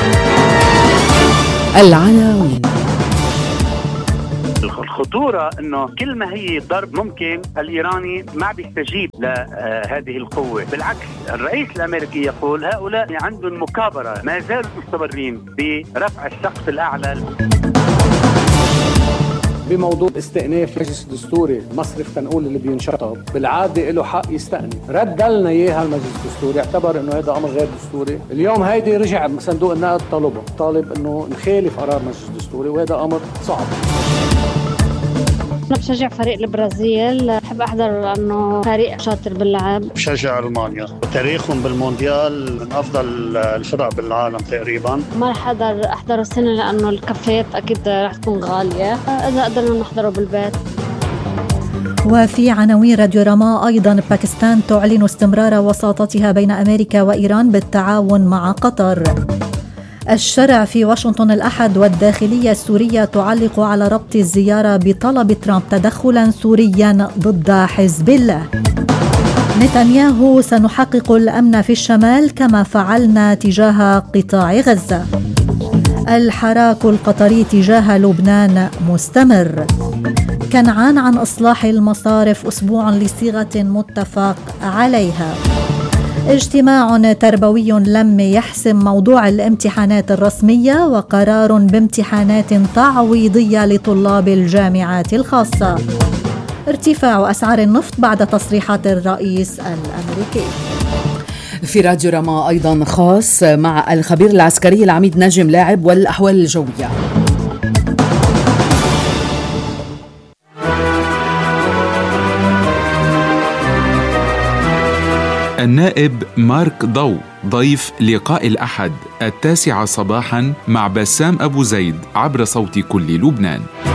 العناوين. الخطورة أنه كل ما هي ضرب ممكن الإيراني ما بيستجيب لهذه القوة. بالعكس، الرئيس الأمريكي يقول هؤلاء عندهم مكابرة، ما زالوا مستمرين برفع السقف الأعلى. بموضوع استئناف المجلس الدستوري، مصرف تنقول اللي بينشطب بالعادة له حق يستأنف، رد لنا إياها المجلس الدستوري، اعتبر إنه هذا أمر غير دستوري. اليوم هيدي رجع صندوق النقد طالب إنه نخالف قرار المجلس الدستوري، وهذا أمر صعب. أنا بشجع فريق البرازيل، بحب أحضر لأنه فريق شاطر باللعب. بشجع ألمانيا، تاريخهم بالمونديال من أفضل الفرق بالعالم تقريبا. ما رح أحضر السنة لأنه الكافيات أكيد رح تكون غالية، إذا قدرنا نحضره بالبيت. وفي عناوين راديو رما أيضا، باكستان تعلن استمرار وساطتها بين أمريكا وإيران بالتعاون مع قطر. الشرع في واشنطن الأحد، والداخلية السورية تعلق على ربط الزيارة بطلب ترامب تدخلا سوريا ضد حزب الله. نتنياهو: سنحقق الأمن في الشمال كما فعلنا تجاه قطاع غزة. الحراك القطري تجاه لبنان مستمر. كنعان عن إصلاح المصارف، أسبوع لصيغة متفق عليها. اجتماع تربوي لم يحسم موضوع الامتحانات الرسمية، وقرار بامتحانات تعويضية لطلاب الجامعات الخاصة. ارتفاع أسعار النفط بعد تصريحات الرئيس الأمريكي. في راديو رما أيضا خاص مع الخبير العسكري العميد نجم لاعب والأحوال الجوية. النائب مارك ضو ضيف لقاء الأحد 9 صباحا مع بسام أبو زيد عبر صوت كل لبنان.